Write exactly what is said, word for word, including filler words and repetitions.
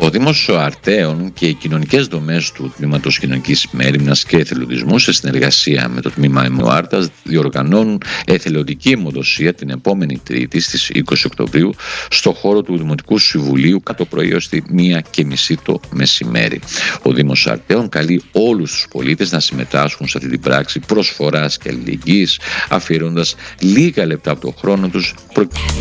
Ο Δήμος Αρτέων και οι κοινωνικές δομές του Τμήματος Κοινωνικής Μέριμνας και Εθελοντισμού, σε συνεργασία με το Τμήμα ΕΜΟΑΡΤΑΣ, διοργανώνουν εθελοντική αιμοδοσία την επόμενη Τρίτη στις είκοσι Οκτωβρίου στο χώρο του Δημοτικού Συμβουλίου κατά το πρωί ως τη μία και μισή το μεσημέρι. Ο Δήμος Αρτέων καλεί όλους τους πολίτες να συμμετάσχουν σε αυτή την πράξη προσφοράς και αλληλεγγύης, αφιερώνοντας λίγα λεπτά από το χρόνο τους